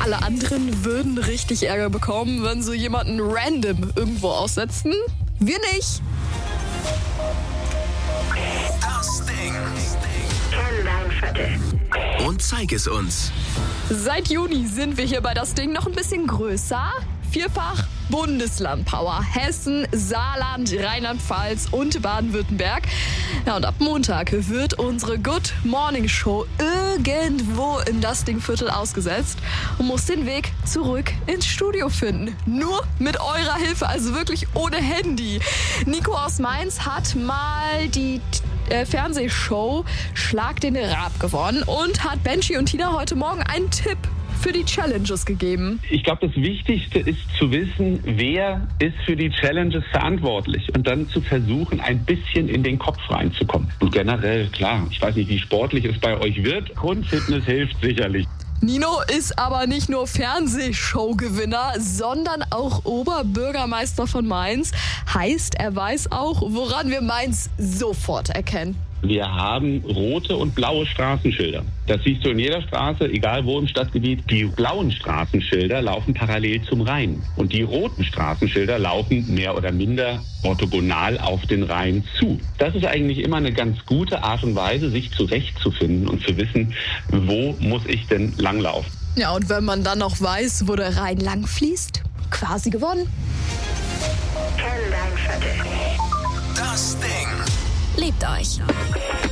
Alle anderen würden richtig Ärger bekommen, wenn sie jemanden random irgendwo aussetzen. Wir nicht. Das Ding. Kenn dein Viertel. Und zeig es uns. Seit Juni sind wir hier bei Das Ding noch ein bisschen größer. Vierfach Bundesland-Power. Hessen, Saarland, Rheinland-Pfalz und Baden-Württemberg. Ja, und ab Montag wird unsere Good Morning Show irgendwo im Das Ding-Viertel ausgesetzt und muss den Weg zurück ins Studio finden. Nur mit eurer Hilfe, also wirklich ohne Handy. Nico aus Mainz hat mal die Fernsehshow Schlag den Raab gewonnen und hat Benji und Tina heute Morgen einen Tipp für die Challenges gegeben. Ich glaube, das Wichtigste ist zu wissen, wer ist für die Challenges verantwortlich und dann zu versuchen, ein bisschen in den Kopf reinzukommen. Und generell, klar, ich weiß nicht, wie sportlich es bei euch wird. Grundfitness hilft sicherlich. Nino ist aber nicht nur Fernsehshow-Gewinner, sondern auch Oberbürgermeister von Mainz. Heißt, er weiß auch, woran wir Mainz sofort erkennen. Wir haben rote und blaue Straßenschilder. Das siehst du in jeder Straße, egal wo im Stadtgebiet. Die blauen Straßenschilder laufen parallel zum Rhein. Und die roten Straßenschilder laufen mehr oder minder orthogonal auf den Rhein zu. Das ist eigentlich immer eine ganz gute Art und Weise, sich zurechtzufinden und zu wissen, wo muss ich denn langlaufen. Ja, und wenn man dann noch weiß, wo der Rhein lang fließt, quasi gewonnen. Kenn dein Viertel. Das Ding. Liebt euch.